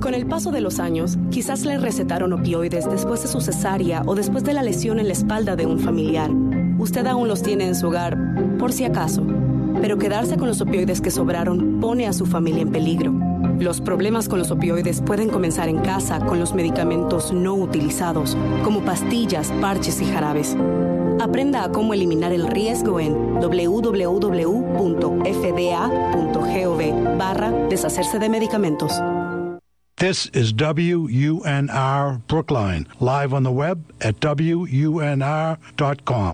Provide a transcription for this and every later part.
Con el paso de los años, quizás le recetaron opioides después de su cesárea o después de la lesión en la espalda de un familiar. Usted aún los tiene en su hogar, por si acaso. Pero quedarse con los opioides que sobraron pone a su familia en peligro. Los problemas con los opioides pueden comenzar en casa con los medicamentos no utilizados, como pastillas, parches y jarabes. Aprenda a cómo eliminar el riesgo en www.fda.gov/deshacerse de medicamentos. This is WUNR Brookline, live on the web at WUNR.com.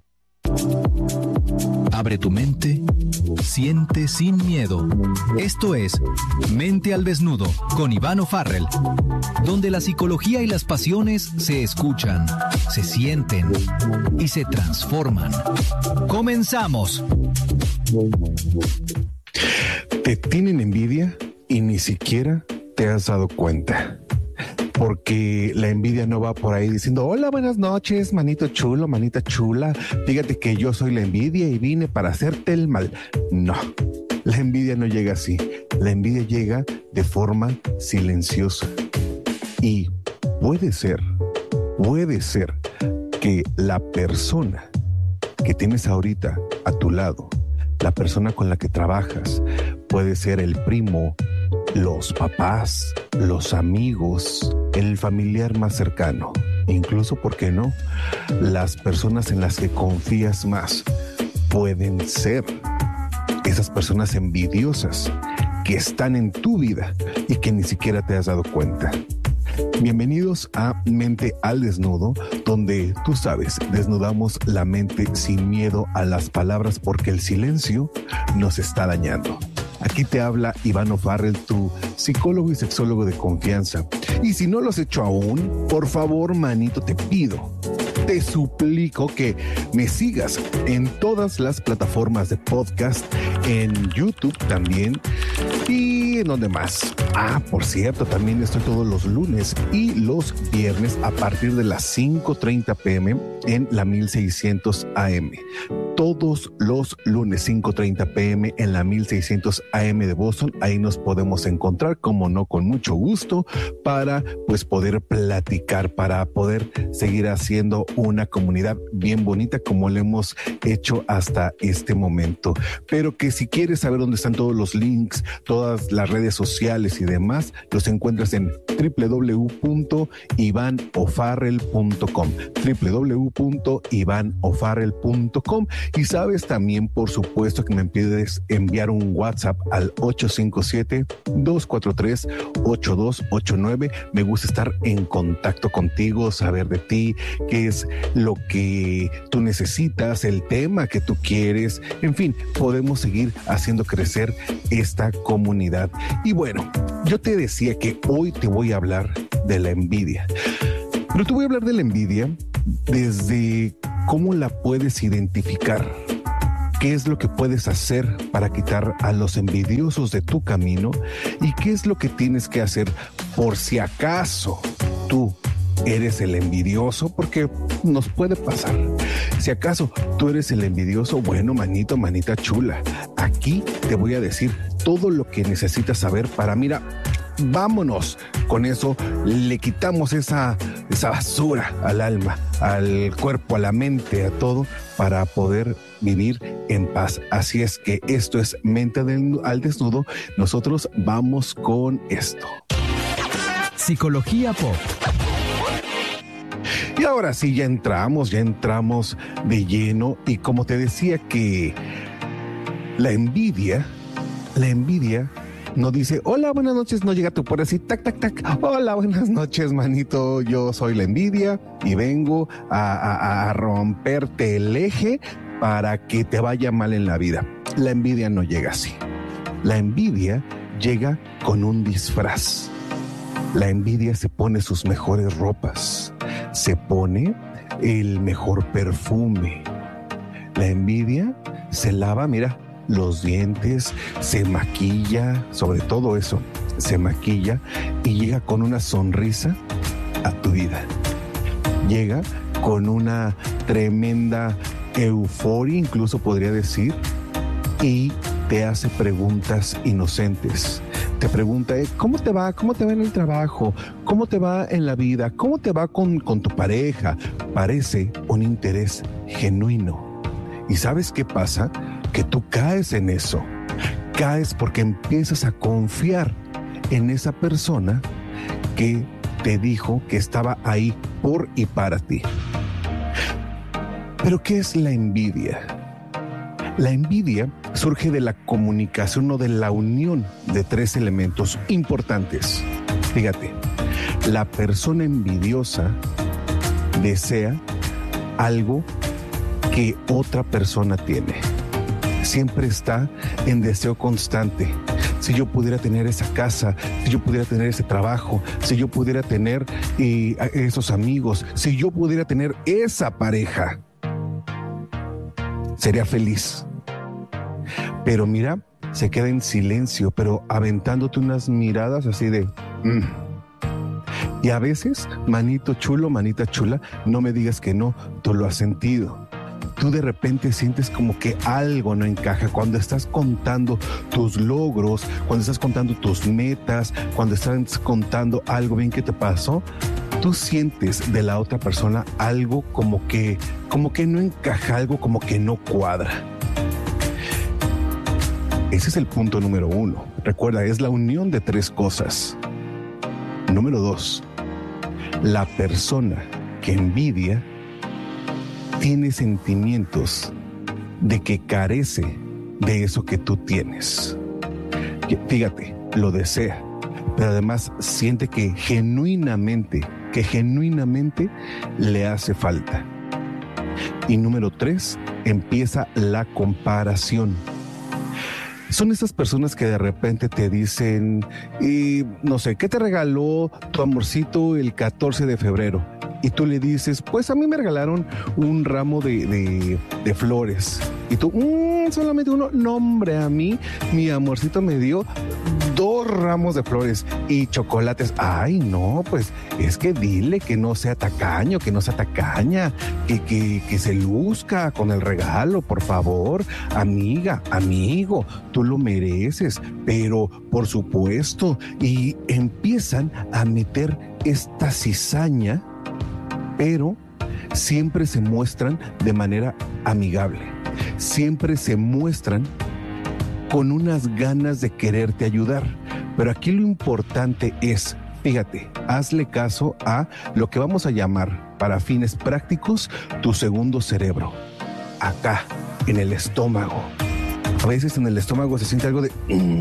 Abre tu mente, siente sin miedo. Esto es Mente al Desnudo con Iván O'Farrell, donde la psicología y las pasiones se escuchan, se sienten y se transforman. ¡Comenzamos! Te tienen envidia y ni siquiera te has dado cuenta. Porque la envidia no va por ahí diciendo: hola, buenas noches, manito chulo, manita chula. Fíjate que yo soy la envidia y vine para hacerte el mal. No, la envidia no llega así. La envidia llega de forma silenciosa. Y puede ser que la persona que tienes ahorita a tu lado, la persona con la que trabajas, puede ser el primo, los papás, los amigos, el familiar más cercano, incluso, ¿por qué no?, las personas en las que confías más. Pueden ser esas personas envidiosas que están en tu vida y que ni siquiera te has dado cuenta. Bienvenidos a Mente al Desnudo, donde, tú sabes, desnudamos la mente sin miedo a las palabras, porque el silencio nos está dañando. Aquí te habla Iván O'Farrell, tu psicólogo y sexólogo de confianza. Y si no lo has hecho aún, por favor, manito, te pido, te suplico que me sigas en todas las plataformas de podcast, en YouTube también, y en donde más. Por cierto, también estoy todos los lunes y los viernes a partir de las 5:30 p.m. en la 1600 AM. Todos los lunes 5:30 p.m. en la 1600 AM de Boston. Ahí nos podemos encontrar, como no, con mucho gusto, para pues poder platicar, para poder seguir haciendo una comunidad bien bonita como lo hemos hecho hasta este momento. Pero que si quieres saber dónde están todos los links, todas las redes sociales y demás, los encuentras en www.ivanofarrell.com, www.ivanofarrell.com. Y sabes también, por supuesto, que me puedes enviar un WhatsApp al 857-243-8289. Me gusta estar en contacto contigo, saber de ti, qué es lo que tú necesitas, el tema que tú quieres. En fin, podemos seguir haciendo crecer esta comunidad. Y bueno, yo te decía que hoy te voy a hablar de la envidia. Pero te voy a hablar de la envidia desde cómo la puedes identificar, qué es lo que puedes hacer para quitar a los envidiosos de tu camino y qué es lo que tienes que hacer por si acaso tú eres el envidioso, porque nos puede pasar. Si acaso tú eres el envidioso, bueno, manito, manita chula, aquí te voy a decir todo lo que necesitas saber para, mira, vámonos con eso, le quitamos esa basura al alma, al cuerpo, a la mente, a todo, para poder vivir en paz. Así es que esto es Mente al Desnudo. Nosotros vamos con esto. Psicología Pop. Y ahora sí, ya entramos de lleno. Y como te decía, que la envidia no dice: hola, buenas noches, no llega tu por así, tac, tac, tac. Hola, buenas noches, manito, yo soy la envidia y vengo a romperte el eje para que te vaya mal en la vida. La envidia no llega así. La envidia llega con un disfraz. La envidia se pone sus mejores ropas, se pone el mejor perfume. La envidia se lava, mira, los dientes, se maquilla, sobre todo eso, se maquilla y llega con una sonrisa a tu vida. Llega con una tremenda euforia, incluso podría decir, y te hace preguntas inocentes. te pregunta, ¿cómo te va? ¿Cómo te va en el trabajo? ¿Cómo te va en la vida? ¿Cómo te va con tu pareja? Parece un interés genuino. ¿Y sabes qué pasa? Que tú caes en eso. Caes porque empiezas a confiar en esa persona que te dijo que estaba ahí por y para ti. ¿Pero qué es la envidia? La envidia surge de la comunicación o de la unión de tres elementos importantes. Fíjate, la persona envidiosa desea algo que otra persona tiene. Siempre está en deseo constante. Si yo pudiera tener esa casa, si yo pudiera tener ese trabajo, si yo pudiera tener esos amigos, si yo pudiera tener esa pareja, sería feliz. Pero mira, se queda en silencio, pero aventándote unas miradas así de... Y a veces, manito chulo, manita chula, no me digas que no, tú lo has sentido. Tú de repente sientes como que algo no encaja cuando estás contando tus logros, cuando estás contando tus metas, cuando estás contando algo bien que te pasó. Tú sientes de la otra persona algo como que no encaja, algo como que no cuadra. Ese es el punto número 1. Recuerda, es la unión de tres cosas. Número 2, la persona que envidia tiene sentimientos de que carece de eso que tú tienes. Fíjate, lo desea, pero además siente que genuinamente le hace falta. Y número 3, empieza la comparación. Son esas personas que de repente te dicen, no sé, ¿qué te regaló tu amorcito el 14 de febrero? Y tú le dices, pues a mí me regalaron un ramo de flores. Y tú, solamente uno. No, hombre, a mí mi amorcito me dio 2 ramos de flores y chocolates. Ay, no, pues es que dile que no sea tacaño, que no sea tacaña, que se luzca con el regalo, por favor. Amiga, amigo, tú lo mereces, pero por supuesto. Y empiezan a meter esta cizaña, pero siempre se muestran de manera amigable. Siempre se muestran con unas ganas de quererte ayudar. Pero aquí lo importante es, fíjate, hazle caso a lo que vamos a llamar, para fines prácticos, tu segundo cerebro. Acá, en el estómago. A veces en el estómago se siente algo de...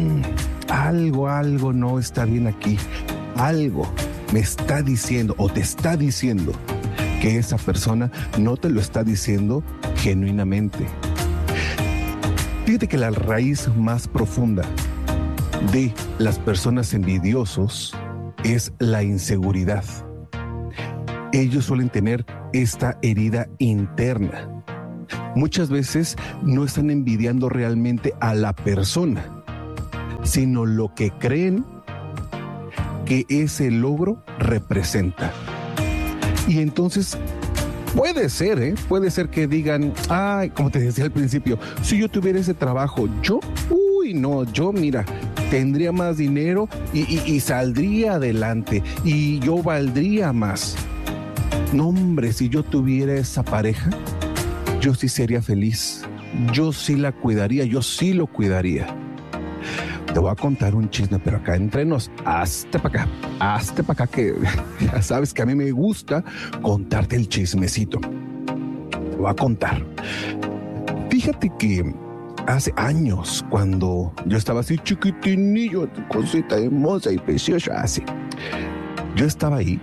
algo no está bien aquí. Algo me está diciendo o te está diciendo que esa persona no te lo está diciendo genuinamente. Fíjate que la raíz más profunda de las personas envidiosos es la inseguridad. Ellos suelen tener esta herida interna. Muchas veces no están envidiando realmente a la persona, sino lo que creen que ese logro representa. Y entonces puede ser que digan, ay, como te decía al principio, si yo tuviera ese trabajo, yo mira, tendría más dinero y saldría adelante y yo valdría más. No, hombre, si yo tuviera esa pareja, yo sí sería feliz, yo sí la cuidaría, yo sí lo cuidaría. Te voy a contar un chisme, pero acá entre nos, hazte para acá, que ya sabes que a mí me gusta contarte el chismecito. Te voy a contar. Fíjate que hace años, cuando yo estaba así chiquitinillo, cosita hermosa y preciosa, así, yo estaba ahí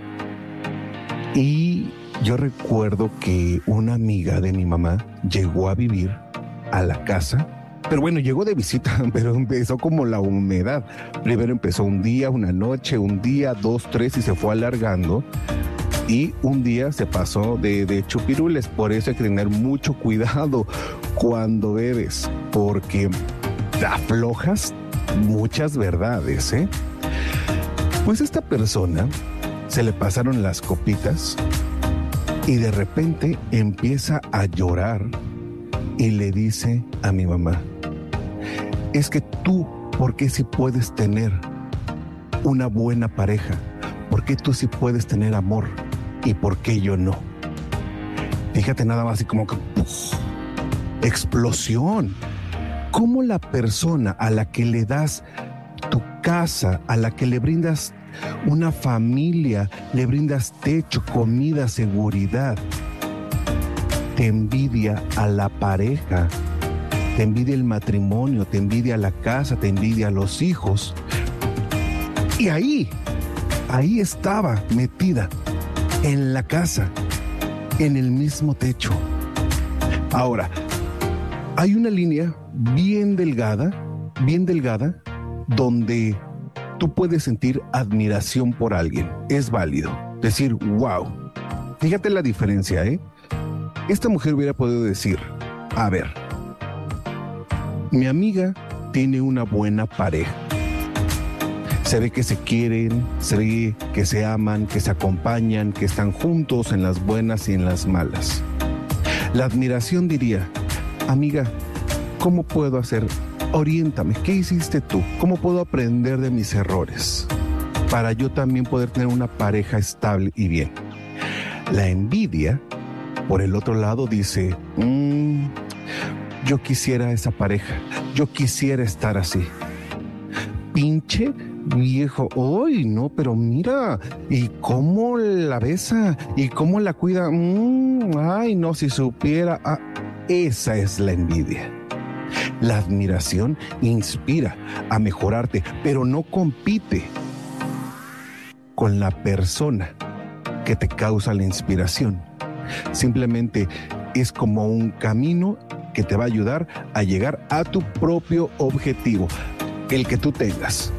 y yo recuerdo que una amiga de mi mamá llegó a vivir a la casa. Pero bueno, llegó de visita, pero empezó como la humedad. Primero empezó un día, una noche, un día, 2, 3 y se fue alargando. Y un día se pasó de chupirules. Por eso hay que tener mucho cuidado cuando bebes, porque aflojas muchas verdades, ¿eh? Pues esta persona se le pasaron las copitas y de repente empieza a llorar y le dice a mi mamá, es que tú, ¿por qué sí puedes tener una buena pareja? ¿Por qué tú sí puedes tener amor y por qué yo no? Fíjate nada más, así como que ¡puf! Explosión. ¿Cómo la persona a la que le das tu casa, a la que le brindas una familia, le brindas techo, comida, seguridad, te envidia a la pareja, te envidia el matrimonio, te envidia la casa, te envidia a los hijos? Y ahí estaba metida en la casa, en el mismo techo. Ahora, hay una línea bien delgada, donde tú puedes sentir admiración por alguien. Es válido decir, wow. Fíjate la diferencia, ¿eh? Esta mujer hubiera podido decir, a ver, mi amiga tiene una buena pareja. Se ve que se quieren, se ve que se aman, que se acompañan, que están juntos en las buenas y en las malas. La admiración diría, amiga, ¿cómo puedo hacer? Oriéntame, ¿qué hiciste tú? ¿Cómo puedo aprender de mis errores para yo también poder tener una pareja estable y bien? La envidia, por el otro lado, dice, yo quisiera esa pareja, yo quisiera estar así. Pinche viejo, ¡ay, no! Pero mira, ¿y cómo la besa? ¿Y cómo la cuida? ¡Ay, no! Si supiera. Esa es la envidia. La admiración inspira a mejorarte, pero no compite con la persona que te causa la inspiración. Simplemente es como un camino que te va a ayudar a llegar a tu propio objetivo, el que tú tengas.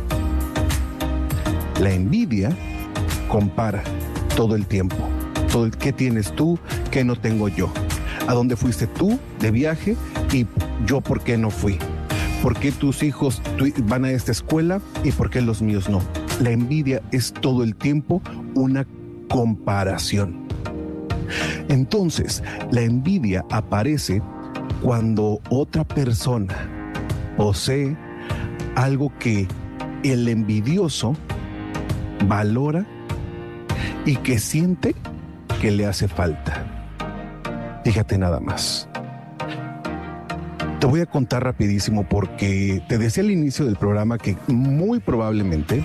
La envidia compara todo el tiempo. ¿Qué tienes tú? ¿Qué no tengo yo? ¿A dónde fuiste tú de viaje? ¿Y yo por qué no fui? ¿Por qué tus hijos van a esta escuela y por qué los míos no? La envidia es todo el tiempo una comparación. Entonces, la envidia aparece cuando otra persona posee algo que el envidioso valora y que siente que le hace falta. Fíjate nada más. Te voy a contar rapidísimo porque te decía al inicio del programa que muy probablemente,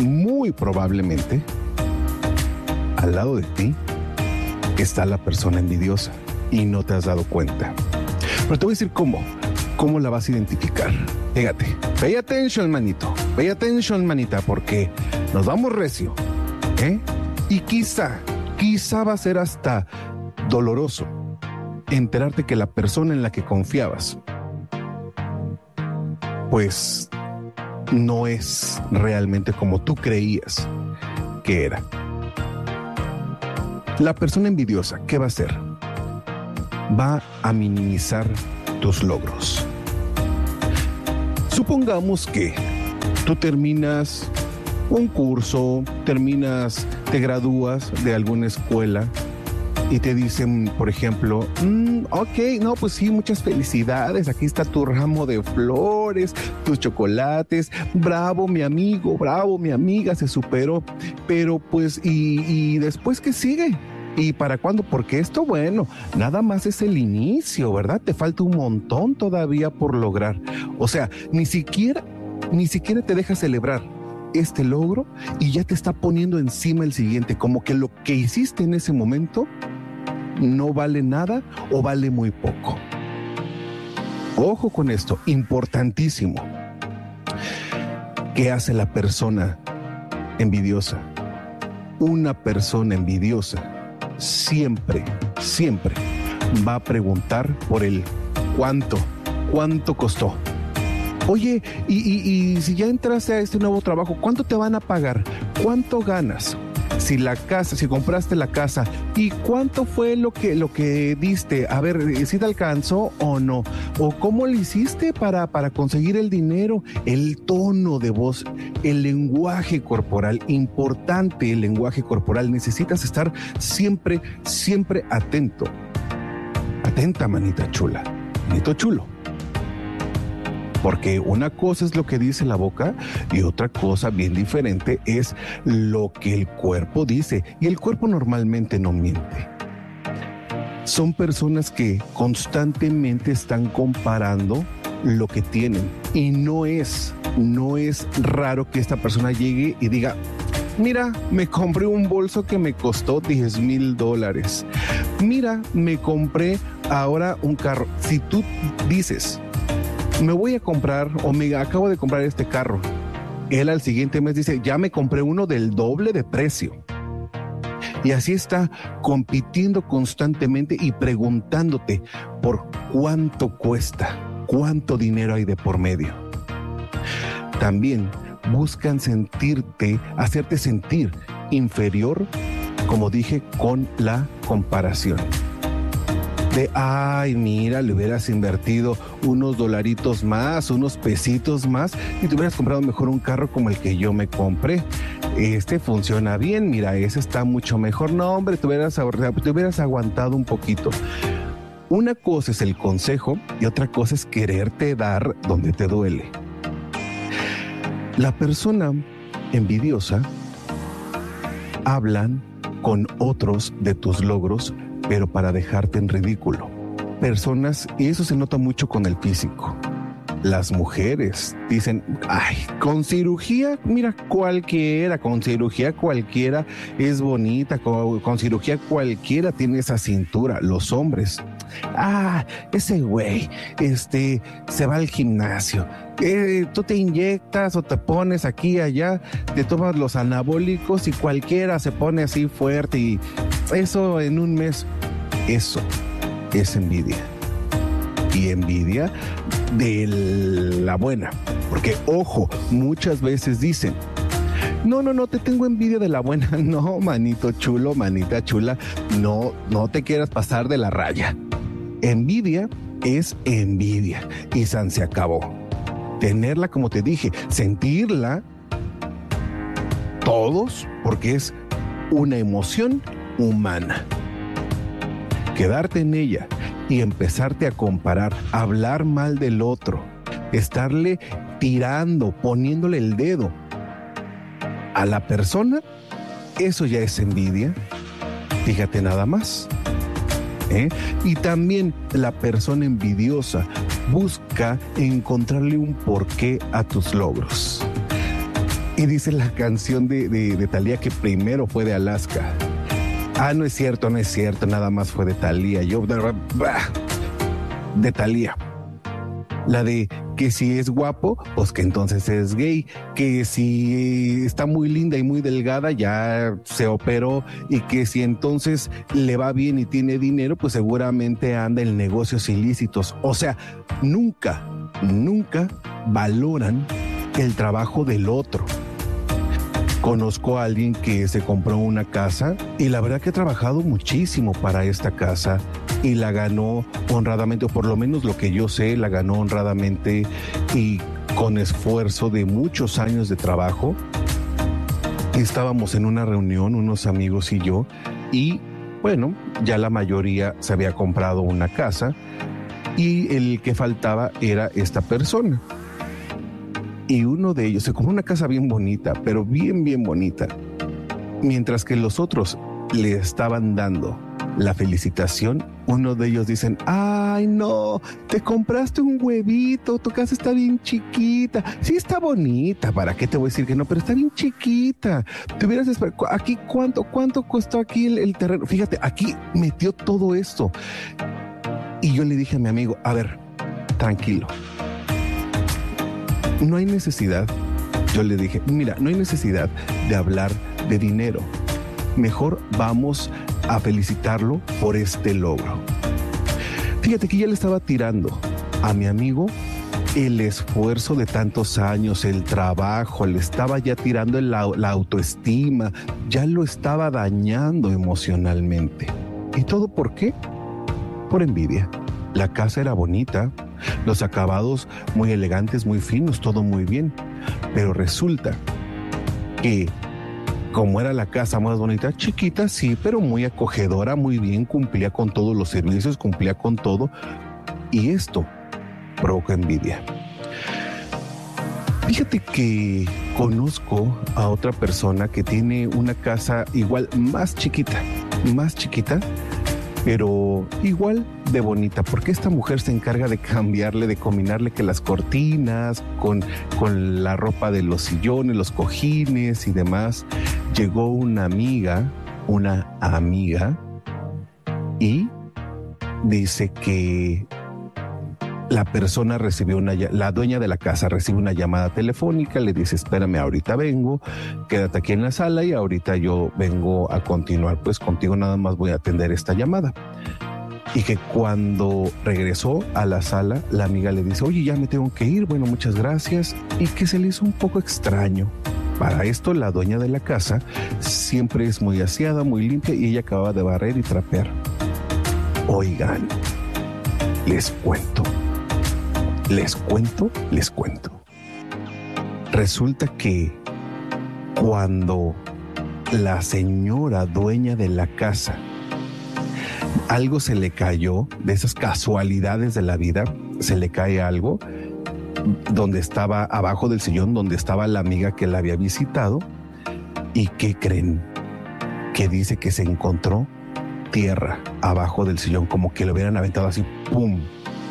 al lado de ti está la persona envidiosa y no te has dado cuenta. Pero te voy a decir cómo la vas a identificar. Fíjate, pay attention, manito, pay attention, manita, porque nos vamos recio, ¿eh? Y quizá va a ser hasta doloroso enterarte que la persona en la que confiabas, pues no es realmente como tú creías que era. La persona envidiosa, ¿qué va a hacer? Va a minimizar tus logros. Supongamos que tú terminas un curso, te gradúas de alguna escuela y te dicen, por ejemplo, ok, no, pues sí, muchas felicidades, aquí está tu ramo de flores, tus chocolates, bravo mi amigo, bravo mi amiga, se superó, pero pues, ¿y después qué sigue? ¿Y para cuándo? Porque esto, bueno, nada más es el inicio, ¿verdad? Te falta un montón todavía por lograr. O sea, ni siquiera te deja celebrar este logro y ya te está poniendo encima el siguiente, como que lo que hiciste en ese momento no vale nada o vale muy poco. Ojo con esto, importantísimo. ¿Qué hace la persona envidiosa? Una persona envidiosa siempre va a preguntar por el cuánto costó. Oye, y si ya entraste a este nuevo trabajo, ¿cuánto te van a pagar? ¿Cuánto ganas? Si compraste la casa, ¿y cuánto fue lo que diste? A ver, ¿si te alcanzó o no? ¿O cómo le hiciste para conseguir el dinero? El tono de voz, el lenguaje corporal, importante el lenguaje corporal. Necesitas estar siempre atento. Atenta, manita chula, manito chulo. Porque una cosa es lo que dice la boca y otra cosa bien diferente es lo que el cuerpo dice. Y el cuerpo normalmente no miente. Son personas que constantemente están comparando lo que tienen. Y no es raro que esta persona llegue y diga, mira, me compré un bolso que me costó $10,000. Mira, me compré ahora un carro. Si tú dices, me voy a comprar o me acabo de comprar este carro, él al siguiente mes dice, ya me compré uno del doble de precio. Y así está compitiendo constantemente y preguntándote por cuánto cuesta, cuánto dinero hay de por medio. También buscan hacerte sentir inferior, como dije, con la comparación. De, ay, mira, le hubieras invertido unos dolaritos más, unos pesitos más y te hubieras comprado mejor un carro como el que yo me compré. Este funciona bien, mira, ese está mucho mejor. No, hombre, te hubieras aguantado un poquito. Una cosa es el consejo y otra cosa es quererte dar donde te duele. La persona envidiosa hablan con otros de tus logros, pero para dejarte en ridículo. Personas, y eso se nota mucho con el físico. Las mujeres dicen, ay, con cirugía, mira, con cirugía cualquiera es bonita, con cirugía cualquiera tiene esa cintura. Los hombres, ese güey, se va al gimnasio. Tú te inyectas o te pones aquí y allá, te tomas los anabólicos y cualquiera se pone así fuerte y eso en un mes. Eso es envidia. Y envidia de la buena. Porque, ojo, muchas veces dicen, no, te tengo envidia de la buena. No, manito chulo, manita chula, no te quieras pasar de la raya. Envidia es envidia y se acabó. Tenerla, como te dije, sentirla todos, porque es una emoción humana. Quedarte en ella y empezarte a comparar, hablar mal del otro, estarle tirando, poniéndole el dedo a la persona, eso ya es envidia. Fíjate nada más. Y también la persona envidiosa busca encontrarle un porqué a tus logros. Y dice la canción de Thalía que primero fue de Alaska. No es cierto, nada más fue de Thalía. De Thalía. La de que si es guapo, pues que entonces es gay. Que si está muy linda y muy delgada, ya se operó. Y que si entonces le va bien y tiene dinero, pues seguramente anda en negocios ilícitos. O sea, nunca valoran el trabajo del otro. Conozco a alguien que se compró una casa y la verdad que ha trabajado muchísimo para esta casa y la ganó honradamente, o por lo menos lo que yo sé, la ganó honradamente y con esfuerzo de muchos años de trabajo. Estábamos en una reunión, unos amigos y yo, y bueno, ya la mayoría se había comprado una casa y el que faltaba era esta persona. Y uno de ellos se compró una casa bien bonita, pero bien bonita. Mientras que los otros le estaban dando la felicitación, uno de ellos dicen, ay no, te compraste un huevito, tu casa está bien chiquita. Sí está bonita, ¿para qué te voy a decir que no? Pero está bien chiquita. Te hubieras esperado. Aquí, ¿cuánto costó aquí el terreno? Fíjate, aquí metió todo esto. Y yo le dije a mi amigo, a ver, tranquilo. No hay necesidad, yo le dije, mira, no hay necesidad de hablar de dinero. Mejor vamos a felicitarlo por este logro. Fíjate que ya le estaba tirando a mi amigo el esfuerzo de tantos años, el trabajo, le estaba ya tirando la autoestima, ya lo estaba dañando emocionalmente. ¿Y todo por qué? Por envidia. La casa era bonita, los acabados muy elegantes, muy finos, todo muy bien. Pero resulta que como era la casa más bonita, chiquita, sí, pero muy acogedora, muy bien, cumplía con todos los servicios, cumplía con todo. Y esto provoca envidia. Fíjate que conozco a otra persona que tiene una casa igual más chiquita, pero igual de bonita, porque esta mujer se encarga de cambiarle, de combinarle que las cortinas con la ropa de los sillones, los cojines y demás. Llegó una amiga y dice que la persona la dueña de la casa recibe una llamada telefónica, le dice: espérame, ahorita vengo, quédate aquí en la sala y ahorita yo vengo a continuar, pues contigo nada más voy a atender esta llamada. Y que cuando regresó a la sala, la amiga le dice: oye, ya me tengo que ir, bueno, muchas gracias, y que se le hizo un poco extraño. Para esto, la dueña de la casa siempre es muy aseada, muy limpia, y ella acaba de barrer y trapear. Oigan, les cuento. Resulta que cuando la señora dueña de la casa, algo se le cayó, de esas casualidades de la vida, se le cae algo donde estaba abajo del sillón, donde estaba la amiga que la había visitado. ¿Y qué creen? Que dice que se encontró tierra abajo del sillón, como que lo hubieran aventado así, ¡pum!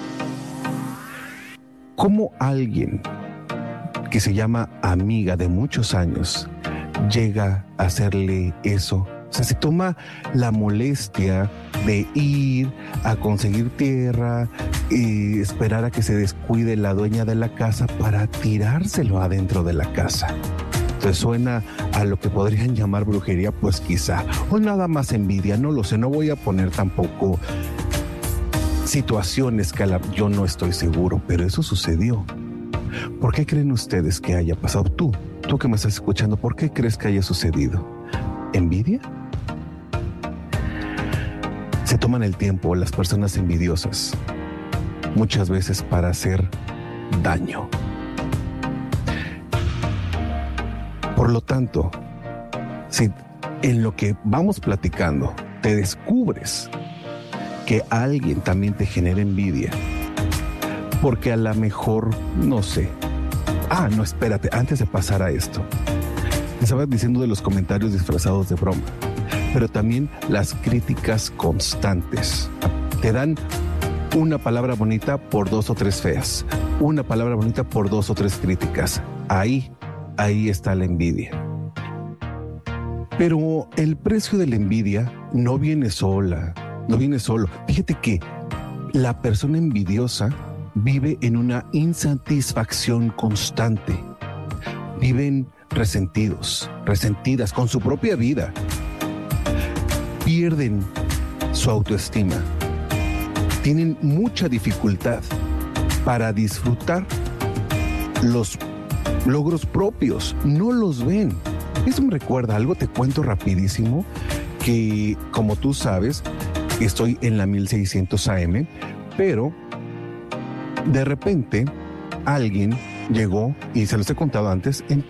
¿Cómo alguien que se llama amiga de muchos años llega a hacerle eso? O sea, se toma la molestia de ir a conseguir tierra y esperar a que se descuide la dueña de la casa para tirárselo adentro de la casa. Entonces suena a lo que podrían llamar brujería, pues quizá, o nada más envidia, no lo sé, no voy a poner tampoco situaciones que yo no estoy seguro, pero eso sucedió. ¿Por qué creen ustedes que haya pasado? Tú que me estás escuchando, ¿por qué crees que haya sucedido? ¿Envidia? Se toman el tiempo las personas envidiosas muchas veces para hacer daño. Por lo tanto, si en lo que vamos platicando te descubres que alguien también te genera envidia, porque a lo mejor, no sé. No, espérate, antes de pasar a esto, me estabas diciendo de los comentarios disfrazados de broma, pero también las críticas constantes. Te dan una palabra bonita por 2 o 3 feas, una palabra bonita por 2 o 3 críticas. Ahí está la envidia. Pero el precio de la envidia no viene solo. Fíjate que la persona envidiosa vive en una insatisfacción constante. Viven resentidas con su propia vida. Pierden su autoestima. Tienen mucha dificultad para disfrutar los logros propios. No los ven. Eso me recuerda algo, te cuento rapidísimo, que como tú sabes, estoy en la 1600 AM, pero de repente alguien llegó, y se los he contado antes,